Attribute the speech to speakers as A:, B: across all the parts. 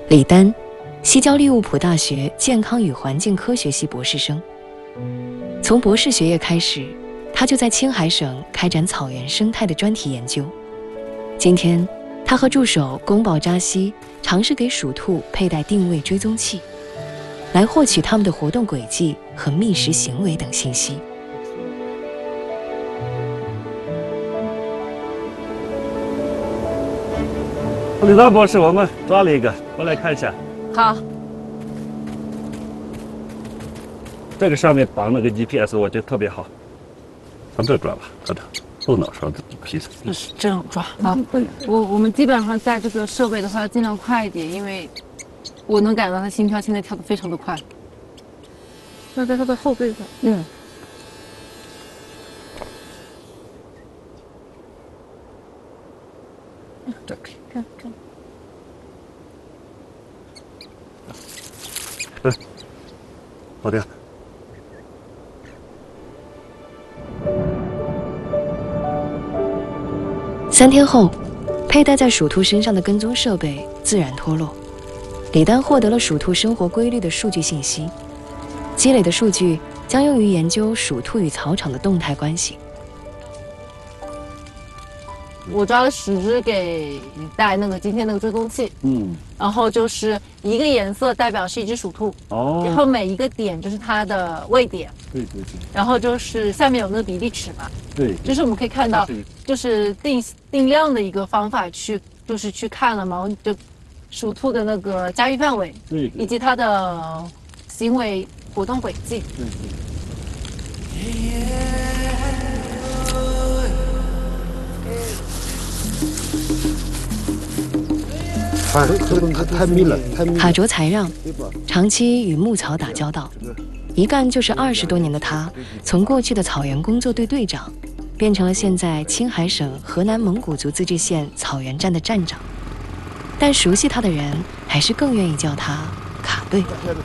A: 李丹，西交利物浦大学健康与环境科学系博士生。从博士学业开始，他就在青海省开展草原生态的专题研究。今天，他和助手宫保扎西尝试给鼠兔佩戴定位追踪器，来获取它们的活动轨迹和觅食行为等信息。
B: 李丹博士，我们抓了一个，过来看一下。
C: 好。
B: 这个上面绑了个 GPS， 我觉得特别好。从这抓吧，看它后脑勺的皮子。
C: 就是这样抓啊。我们基本上在这个设备的话，尽量快一点，因为我能感到它心跳现在跳得非常的快。那在它的后背上。嗯。
B: 这可以。
C: 看。
B: 好的。
A: 3天后，佩戴在鼠兔身上的跟踪设备自然脱落。李丹获得了鼠兔生活规律的数据信息，积累的数据将用于研究鼠兔与草场的动态关系。
C: 我抓了10只给带那个今天那个追踪器，然后就是一个颜色代表是一只鼠兔，然后每一个点就是它的位点，
B: 对，
C: 然后就是下面有那个比例尺嘛，
B: 对，
C: 就是我们可以看到，就是定量的一个方法去看了嘛，就鼠兔的那个家域范围，
B: 对，
C: 以及它的行为活动轨迹，
B: 对。
D: 太密了。
A: 卡卓才让长期与牧草打交道，一干就是20多年的他，从过去的草原工作队队长，变成了现在青海省河南蒙古族自治县草原站的站长。但熟悉他的人还是更愿意叫他卡队。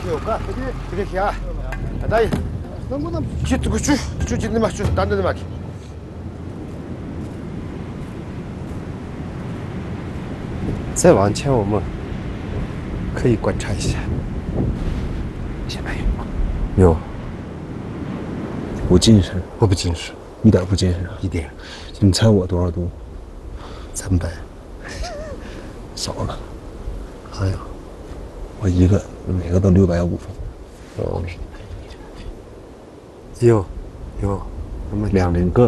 D: 再往前，我们可以观察一下。
E: 现在
D: 有。
E: 我近视。
D: 我不近视，
E: 一点不近视。
D: 一点。
E: 你猜我多少度
D: ？300。
E: 少了。
D: 哎呀，
E: 我一个每个都650。
D: 哦。有，我们
E: 2个。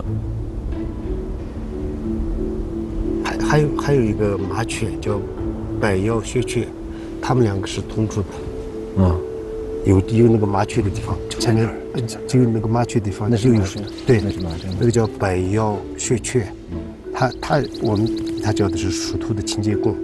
D: 还有一个麻雀叫百腰雪雀，它们2个是同住的。有那个麻雀的地方，前面就有那个麻雀的地方，
E: 那是麻雀。
D: 对，
E: 那是麻雀。
D: 那个叫百腰雪雀，我们它叫的是鼠兔的清洁工。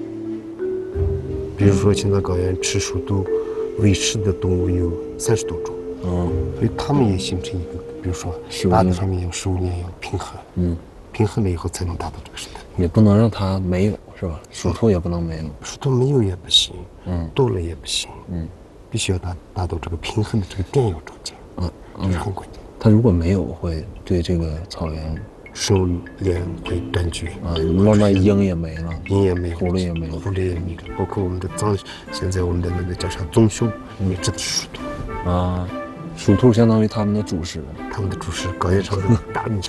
D: 比如说青藏高原吃鼠兔喂食的动物有30多种，所以它们也形成一个，比如说大的上面有食物链要平衡，平衡了以后才能达到这个生态。
E: 也不能让它没有，是吧？鼠兔也不能没有，
D: 鼠兔没有也不行，多了也不行，必须要达到这个平衡的这个点要中间，这是很关键。
E: 它如果没有，会对这个草原
D: 生物链会断绝
E: 慢慢鹰也没了，
D: 鹰也没了，
E: 狐狸也没了，
D: 狐狸也没了，包括我们的现在我们的那个叫啥棕熊，也指的是鼠兔
E: 啊。鼠兔相当于他们的主食，
D: 他们的主食高原上的大米。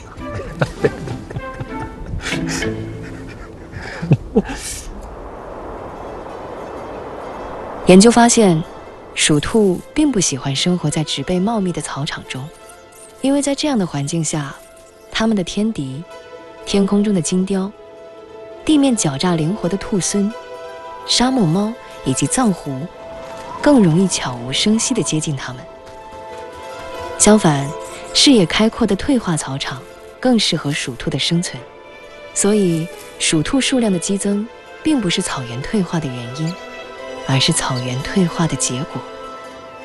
A: 研究发现，鼠兔并不喜欢生活在植被茂密的草场中，因为在这样的环境下，它们的天敌、天空中的金雕、地面狡诈灵活的兔狲、沙漠猫以及藏狐，更容易悄无声息地接近它们。相反，视野开阔的退化草场更适合鼠兔的生存。所以，鼠兔数量的激增，并不是草原退化的原因，而是草原退化的结果。